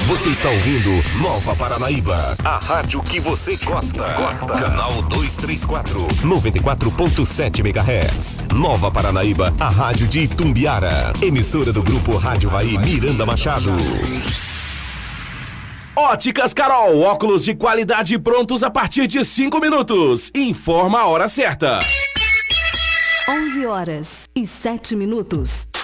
Você está ouvindo Nova Paranaíba, a rádio que você gosta. Canal 234, 94.7 MHz. Nova Paranaíba, a rádio de Itumbiara. Emissora do Grupo Rádio Vai Miranda Machado. Óticas Carol, óculos de qualidade prontos a partir de 5 minutos. Informa a hora certa. 11h07.